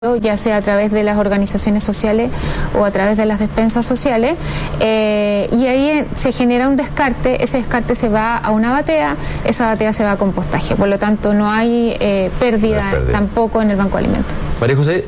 ya sea a través de las organizaciones sociales o a través de las despensas sociales, y ahí se genera un descarte. Ese descarte se va a una batea, esa batea se va a compostaje, por lo tanto no hay pérdida tampoco en el banco de alimentos. María José,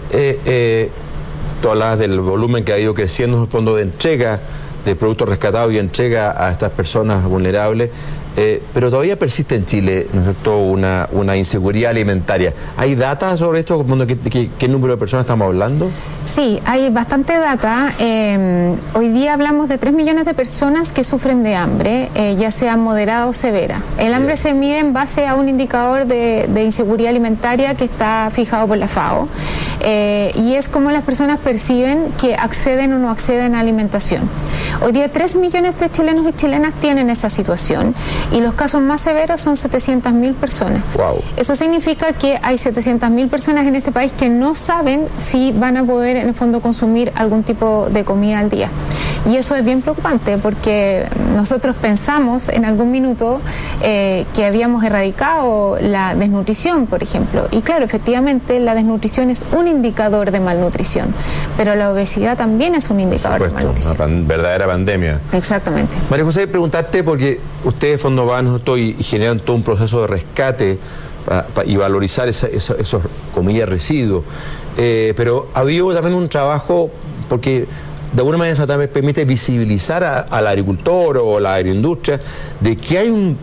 tú hablabas del volumen que ha ido creciendo en el fondo de entrega de productos rescatados y entrega a estas personas vulnerables, pero todavía persiste en Chile, ¿no es cierto?, una inseguridad alimentaria. ¿Hay data sobre esto? ¿Qué número de personas estamos hablando? Sí, hay bastante data. Hoy día hablamos de 3 millones de personas que sufren de hambre, ya sea moderada o severa. El hambre se mide en base a un indicador de inseguridad alimentaria que está fijado por la FAO, y es como las personas perciben que acceden o no acceden a alimentación. Hoy día 3 millones de chilenos y chilenas tienen esa situación, y los casos más severos son 700.000 personas. Wow. Eso significa que hay 700.000 personas en este país que no saben si van a poder en el fondo consumir algún tipo de comida al día. Y eso es bien preocupante, porque nosotros pensamos en algún minuto que habíamos erradicado la desnutrición, por ejemplo. Y claro, efectivamente la desnutrición es un indicador de malnutrición, pero la obesidad también es un indicador de malnutrición. Una verdadera pandemia. Exactamente. María José, preguntarte, porque ustedes Fondo van y generan todo un proceso de rescate y valorizar esos, comillas, residuos, pero ha habido también un trabajo, porque de alguna manera eso también permite visibilizar al agricultor o la agroindustria de que hay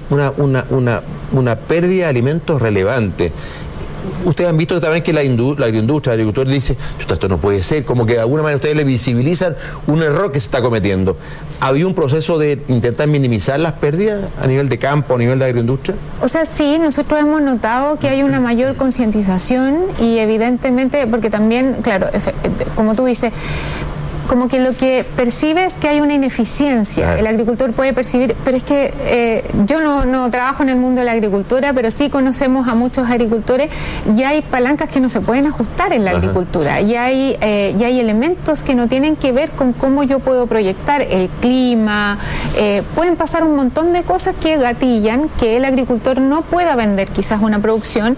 una pérdida de alimentos relevante. Ustedes han visto también que la agroindustria, el agricultor dice, esto no puede ser, como que de alguna manera ustedes le visibilizan un error que se está cometiendo. ¿Había un proceso de intentar minimizar las pérdidas a nivel de campo, a nivel de agroindustria? O sea, sí, nosotros hemos notado que hay una mayor concientización, y evidentemente, porque también, claro, como tú dices, como que lo que percibe es que hay una ineficiencia. El agricultor puede percibir, pero es que yo no trabajo en el mundo de la agricultura, pero sí conocemos a muchos agricultores, y hay palancas que no se pueden ajustar en la agricultura, y hay elementos que no tienen que ver con cómo yo puedo proyectar el clima. Pueden pasar un montón de cosas que gatillan que el agricultor no pueda vender quizás una producción,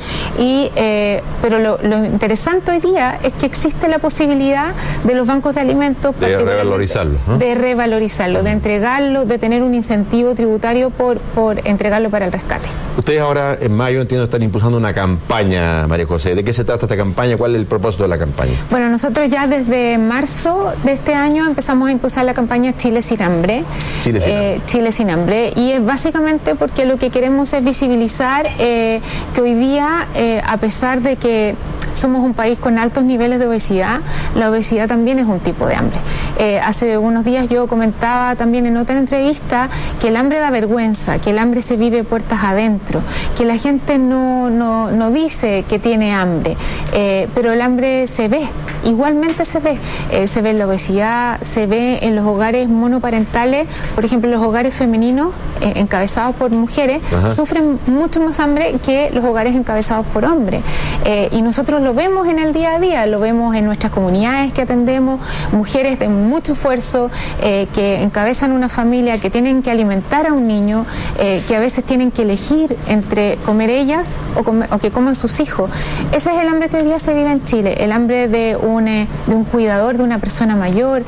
pero lo interesante hoy día es que existe la posibilidad de los bancos de alimentos de revalorizarlo, ¿no? De revalorizarlo, de entregarlo, de tener un incentivo tributario por entregarlo para el rescate. Ustedes ahora, en mayo, entiendo, están impulsando una campaña, María José. ¿De qué se trata esta campaña? ¿Cuál es el propósito de la campaña? Bueno, nosotros ya desde marzo de este año empezamos a impulsar la campaña Chile sin hambre. Chile sin hambre. Y es básicamente porque lo que queremos es visibilizar que hoy día, a pesar de que somos un país con altos niveles de obesidad, la obesidad también es un tipo de hambre. Hace unos días yo comentaba también en otra entrevista que el hambre da vergüenza, que el hambre se vive puertas adentro, que la gente no dice que tiene hambre, pero el hambre se ve, igualmente se ve en la obesidad, se ve en los hogares monoparentales. Por ejemplo, los hogares femeninos encabezados por mujeres sufren mucho más hambre que los hogares encabezados por hombres, y nosotros lo vemos en el día a día, lo vemos en nuestras comunidades que atendemos, mujeres de mucho esfuerzo que encabezan una familia, que tienen que alimentar a un niño, que a veces tienen que elegir entre comer ellas o que coman sus hijos. Ese es el hambre que hoy día se vive en Chile, el hambre de un cuidador, de una persona mayor,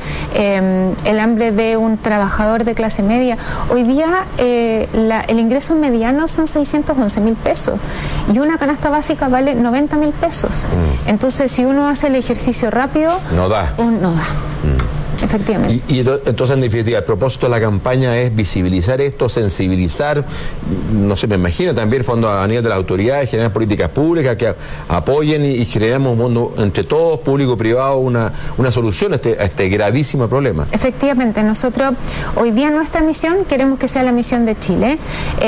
el hambre de un trabajador de clase media. Hoy día el ingreso mediano son 611.000 pesos, y una canasta básica vale 90.000 pesos. Entonces, si uno hace el ejercicio rápido, no da. Efectivamente. Y entonces, en definitiva, el propósito de la campaña es visibilizar esto, sensibilizar, no sé, me imagino también fondo a nivel de las autoridades, generar políticas públicas que apoyen y generemos un mundo entre todos, público y privado, una solución a este gravísimo problema. Efectivamente, nosotros hoy día nuestra misión queremos que sea la misión de Chile,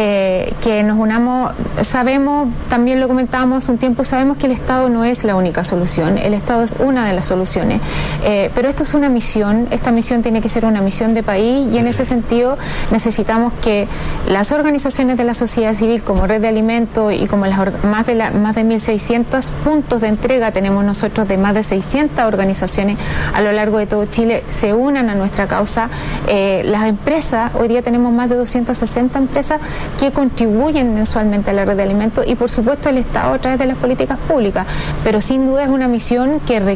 que nos unamos. Sabemos, también lo comentábamos un tiempo, sabemos que el Estado no es la única solución, el Estado es una de las soluciones, pero esto es una misión, misión. Esta misión tiene que ser una misión de país y en ese sentido necesitamos que las organizaciones de la sociedad civil como Red de Alimentos y como más de 1.600 puntos de entrega tenemos nosotros de más de 600 organizaciones a lo largo de todo Chile, se unan a nuestra causa. Las empresas, hoy día tenemos más de 260 empresas que contribuyen mensualmente a la Red de Alimentos y por supuesto el Estado a través de las políticas públicas, pero sin duda es una misión que